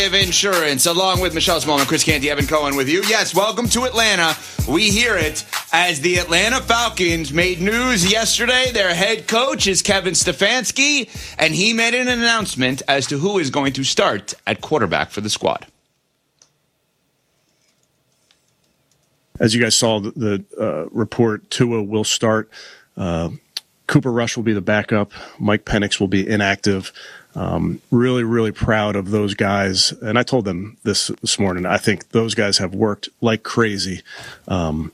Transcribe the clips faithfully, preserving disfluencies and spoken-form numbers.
Progressive Insurance, along with Michelle Smallman, Chris Canty, Evan Cohen with you. Yes, welcome to Atlanta. We hear it as the Atlanta Falcons made news yesterday. Their head coach is Kevin Stefanski, and he made an announcement as to who is going to start at quarterback for the squad. As you guys saw, the, the uh, report, Tua will start. Uh, Cooper Rush will be the backup. Mike Penix will be inactive. Um, really, really proud of those guys. And I told them this this morning. I think those guys have worked like crazy um,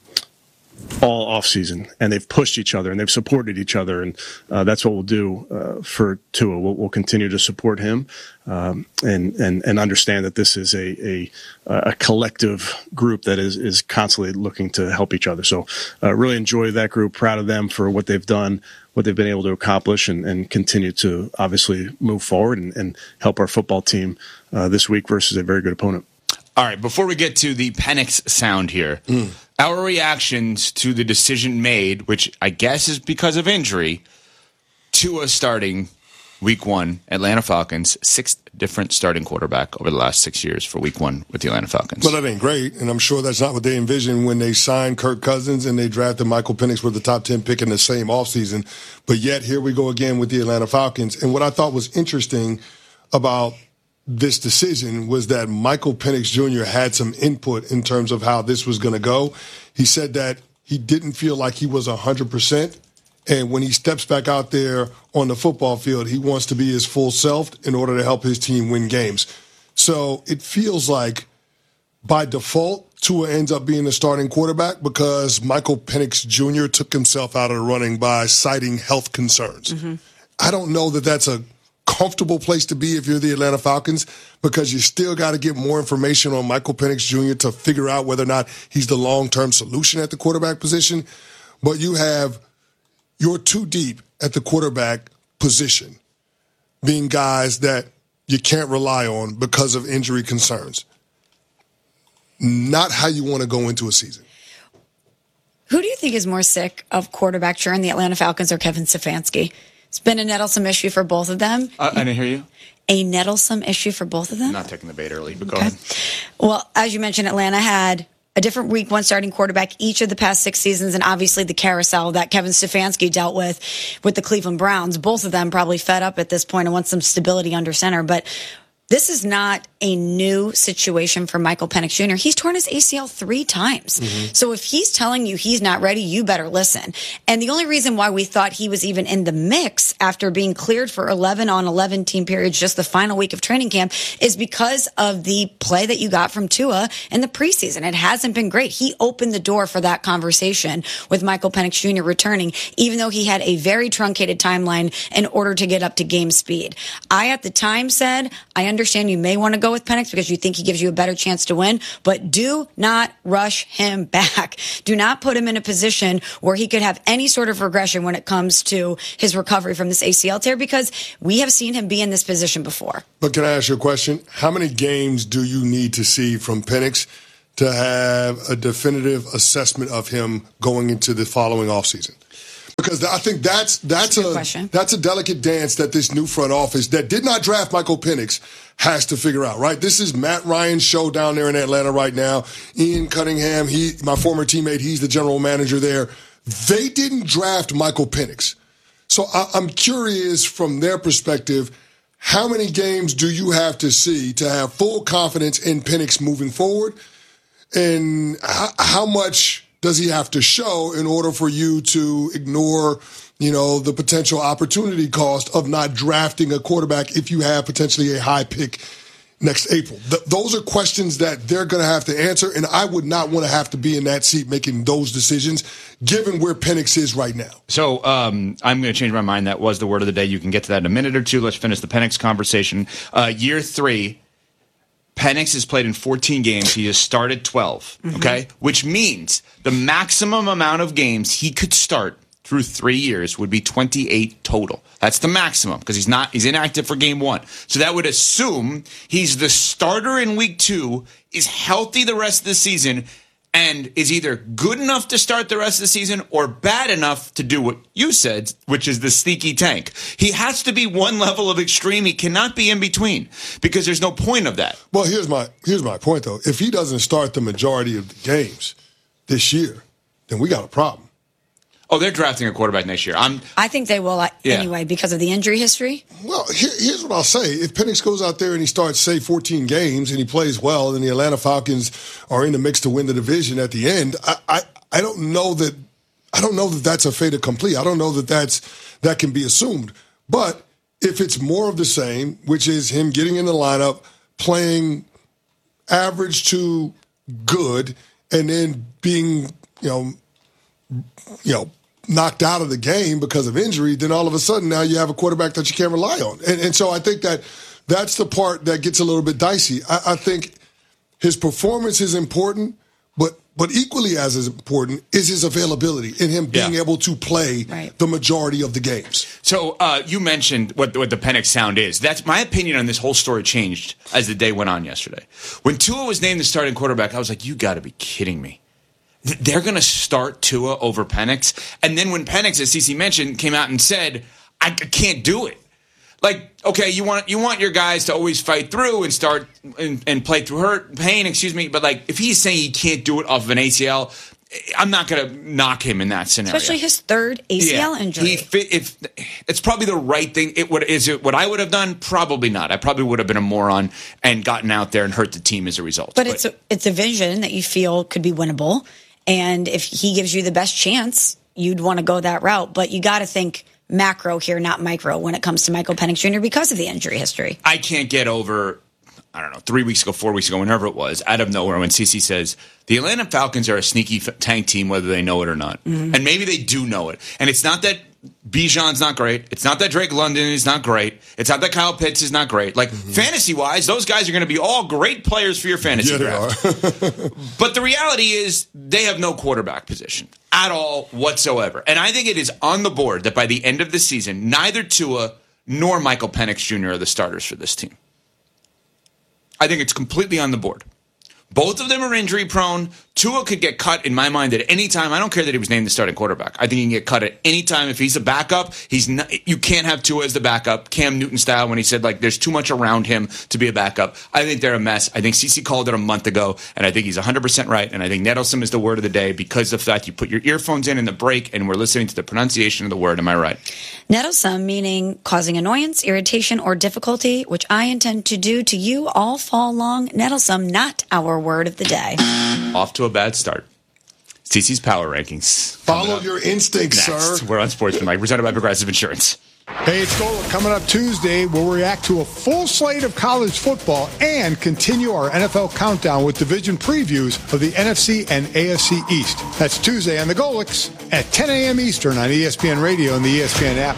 all offseason, and they've pushed each other and they've supported each other. And uh, that's what we'll do uh, for Tua. We'll, we'll continue to support him um, and, and, and understand that this is a, a, a collective group that is, is constantly looking to help each other. So uh, really enjoy that group. Proud of them for what they've done, what they've been able to accomplish, and, and continue to obviously move forward and, and help our football team uh, this week versus a very good opponent. All right, before we get to the Penix sound here, mm. our reactions to the decision made, which I guess is because of injury, Tua starting week one, Atlanta Falcons, sixth different starting quarterback over the last six years for week one with the Atlanta Falcons. Well, that ain't great, and I'm sure that's not what they envisioned when they signed Kirk Cousins and they drafted Michael Penix with the top ten pick in the same offseason. But yet, here we go again with the Atlanta Falcons. And what I thought was interesting about this decision was that Michael Penix Junior had some input in terms of how this was going to go. He said that he didn't feel like he was one hundred percent. And when he steps back out there on the football field, he wants to be his full self in order to help his team win games. So it feels like by default, Tua ends up being the starting quarterback because Michael Penix Junior took himself out of the running by citing health concerns. Mm-hmm. I don't know that that's a comfortable place to be if you're the Atlanta Falcons, because you still got to get more information on Michael Penix Junior to figure out whether or not he's the long-term solution at the quarterback position. But you have you're too deep at the quarterback position, being guys that you can't rely on because of injury concerns. Not how you want to go into a season. Who do you think is more sick of quarterback churn, the Atlanta Falcons or Kevin Stefanski? It's been a nettlesome issue for both of them. Uh, I didn't hear you. A nettlesome issue for both of them? I'm not taking the bait early, but go okay. ahead. Well, as you mentioned, Atlanta had a different week one starting quarterback each of the past six seasons, and obviously the carousel that Kevin Stefanski dealt with with the Cleveland Browns. Both of them probably fed up at this point and want some stability under center. But this is not a new situation for Michael Penix Junior He's torn his A C L three times. Mm-hmm. So if he's telling you he's not ready, you better listen. And the only reason why we thought he was even in the mix after being cleared for eleven on eleven team periods, just the final week of training camp, is because of the play that you got from Tua in the preseason. It hasn't been great. He opened the door for that conversation with Michael Penix Junior returning, even though he had a very truncated timeline in order to get up to game speed. I, at the time, said, I understand you may want to go with Penix because you think he gives you a better chance to win, but do not rush him back. Do not put him in a position where he could have any sort of regression when it comes to his recovery from this A C L tear, because we have seen him be in this position before. But can I ask you a question? How many games do you need to see from Penix to have a definitive assessment of him going into the following offseason? Because I think that's that's, that's a, a that's a delicate dance that this new front office that did not draft Michael Penix has to figure out, right? This is Matt Ryan's show down there in Atlanta right now. Ian Cunningham, he my former teammate, he's the general manager there. They didn't draft Michael Penix. So I, I'm curious from their perspective, how many games do you have to see to have full confidence in Penix moving forward? And how, how much does he have to show in order for you to ignore, you know, the potential opportunity cost of not drafting a quarterback if you have potentially a high pick next April? Th- those are questions that they're going to have to answer, and I would not want to have to be in that seat making those decisions, given where Penix is right now. So um, I'm going to change my mind. That was the word of the day. You can get to that in a minute or two. Let's finish the Penix conversation. Uh, year three, Penix has played in fourteen games. He has started twelve, mm-hmm. okay? Which means the maximum amount of games he could start through three years would be twenty-eight total. That's the maximum because he's not he's inactive for game one. So that would assume he's the starter in week two, is healthy the rest of the season, and is either good enough to start the rest of the season or bad enough to do what you said, which is the sneaky tank. He has to be one level of extreme. He cannot be in between because there's no point of that. Well, here's my here's my point, though. If he doesn't start the majority of the games this year, then we got a problem. Oh, they're drafting a quarterback next year. I'm. I think they will Yeah. anyway because of the injury history. Well, here, here's what I'll say. If Penix goes out there and he starts, say, fourteen games and he plays well and the Atlanta Falcons are in the mix to win the division at the end, I, I, I don't know that I don't know that that's a fait accompli. I don't know that that's that can be assumed. But if it's more of the same, which is him getting in the lineup, playing average to good, and then being, you know, you know, knocked out of the game because of injury, then all of a sudden now you have a quarterback that you can't rely on. And, and so I think that that's the part that gets a little bit dicey. I, I think his performance is important, but but equally as is important is his availability and him being Yeah. able to play Right. the majority of the games. So uh, you mentioned what what the Penix sound is. That's my opinion on this whole story changed as the day went on yesterday. When Tua was named the starting quarterback, I was like, you got to be kidding me. They're going to start Tua over Penix. And then when Penix, as Cece mentioned, came out and said, I can't do it. Like, okay, you want you want your guys to always fight through and start and, and play through hurt, pain, excuse me. But, like, if he's saying he can't do it off of an A C L, I'm not going to knock him in that scenario. Especially his third A C L Yeah. injury. He fit, if it's probably the right thing. It would is it what I would have done? Probably not. I probably would have been a moron and gotten out there and hurt the team as a result. But it's a, it's a vision that you feel could be winnable. And if he gives you the best chance, you'd want to go that route. But you got to think macro here, not micro, when it comes to Michael Penix Junior because of the injury history. I can't get over, I don't know, three weeks ago, four weeks ago, whenever it was, out of nowhere when Cece says, the Atlanta Falcons are a sneaky f- tank team, whether they know it or not. Mm-hmm. And maybe they do know it. And it's not that Bijan's not great. It's not that Drake London is not great. It's not that Kyle Pitts is not great. Like, Mm-hmm. fantasy-wise, those guys are going to be all great players for your fantasy Yeah, they draft. But the reality is they have no quarterback position at all whatsoever. And I think it is on the board that by the end of the season, neither Tua nor Michael Penix Junior are the starters for this team. I think it's completely on the board. Both of them are injury prone. Tua could get cut, in my mind, at any time. I don't care that he was named the starting quarterback. I think he can get cut at any time. If he's a backup, he's not, you can't have Tua as the backup. Cam Newton style when he said, like, there's too much around him to be a backup. I think they're a mess. I think CeCe called it a month ago, and I think he's one hundred percent right. And I think Nettlesome is the word of the day because of the fact you put your earphones in in the break and we're listening to the pronunciation of the word. Am I right? Nettlesome, meaning causing annoyance, irritation, or difficulty, which I intend to do to you all fall long. Nettlesome, not our word of the day. Off to a bad start. CeCe's Power Rankings. Follow your instincts, Next, sir. we're on Sportsman Mike, presented by Progressive Insurance. Hey, it's Gola coming up Tuesday. We'll react to a full slate of college football and continue our N F L countdown with division previews of the N F C and A F C East. That's Tuesday on the Golics at ten a.m. Eastern on E S P N Radio and the E S P N app.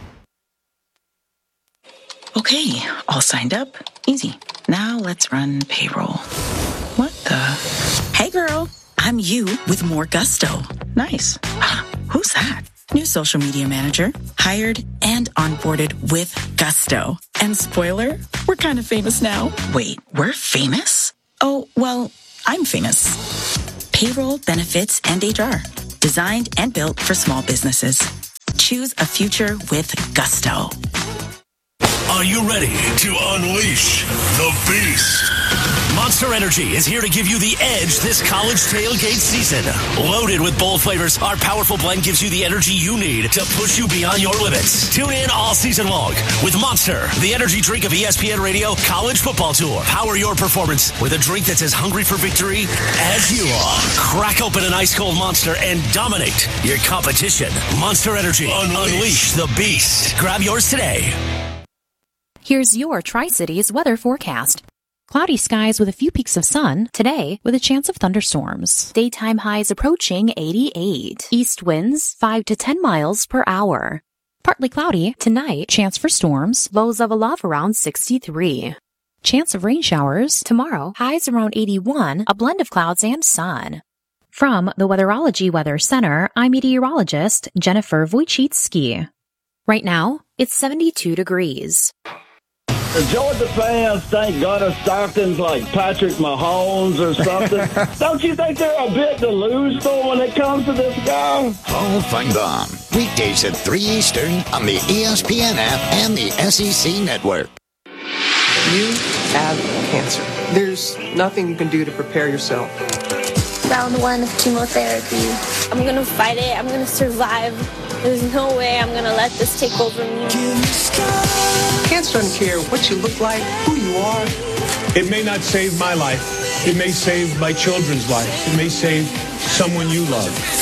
Okay, all signed up. Easy. Now let's run payroll. What the? Hey girl, I'm you with more gusto. Nice. Ah, who's that? New social media manager, hired and onboarded with gusto. And spoiler, we're kind of famous now. Wait, we're famous? Oh, well, I'm famous. Payroll, benefits, and H R. Designed and built for small businesses. Choose a future with gusto. Are you ready to unleash the beast? Monster Energy is here to give you the edge this college tailgate season. Loaded with bold flavors, our powerful blend gives you the energy you need to push you beyond your limits. Tune in all season long with Monster, the energy drink of E S P N Radio College Football Tour. Power your performance with a drink that's as hungry for victory as you are. Crack open an ice cold Monster and dominate your competition. Monster Energy. Unleash, Unleash the beast. Grab yours today. Here's your Tri-Cities weather forecast. Cloudy skies with a few peaks of sun today with a chance of thunderstorms. Daytime highs approaching eighty-eight. East winds five to ten miles per hour. Partly cloudy tonight, chance for storms, lows of a low around sixty-three. Chance of rain showers tomorrow, highs around eighty-one, a blend of clouds and sun. From the Weatherology Weather Center, I'm meteorologist Jennifer Wojcicki. Right now, it's seventy-two degrees. The Georgia fans think Gunnar Stockton's like Patrick Mahomes or something. Don't you think they're a bit delusional when it comes to this guy? Paul Feinbaum, weekdays at three Eastern on the E S P N app and the S E C Network. You have cancer. There's nothing you can do to prepare yourself. Round one of chemotherapy. I'm going to fight it. I'm going to survive. There's no way I'm going to let this take over me. Cancer doesn't care what you look like, who you are. It may not save my life. It may save my children's life. It may save someone you love.